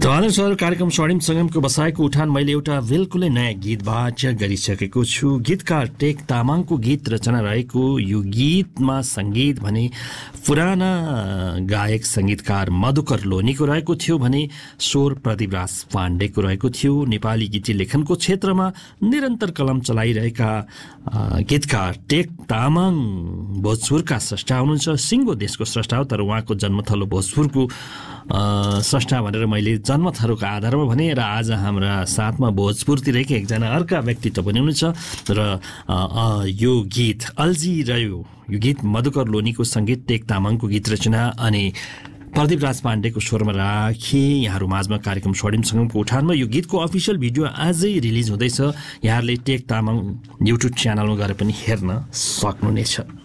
Sir कार्यक्रम स्वर्णिम सङ्गमको बसाइको उठान मैले एउटा बिल्कुलै नयाँ गीत वाचन गरिसकेको छु। गीतकार टेक तामाङको गीत रचना रहेको यो गीतमा सङ्गीत भने पुराना गायक सङ्गीतकार मधुकर लोनीको रहेको थियो भने स्वर प्रदीपराज पाण्डेको रहेको थियो। नेपाली गीत लेखनको क्षेत्रमा निरन्तर कलम चलाइरहेका गीतकार टेक तामाङ भोजपुरका स्रष्टा हुनुहुन्छ। सिङ्गो देशको स्रष्टा हो, तर उहाँको जन्मथलो भोजपुरको स्रष्टा भनेर मैले जन्मथलोको आधारमा भने। र आज हाम्रा साथमा भोजपुरतिरकै एकजना अर्का व्यक्तित्व पनि हुनुहुन्छ र यो गीत अल्झिरह्यो, यो गीत मधुकर लोनीको सङ्गीत, टेक तामाङको गीत रचना अनि प्रदीपराज पाण्डेको स्वरमा राखे यहाँहरू माझमा कार्यक्रम स्वर्णिम सङ्गमको उठानमा। यो गीतको अफिसियल भिडियो आजै रिलिज हुँदैछ, यहाँहरूले टेक तामाङ युट्युब च्यानलमा गएर पनि हेर्न सक्नुहुनेछ।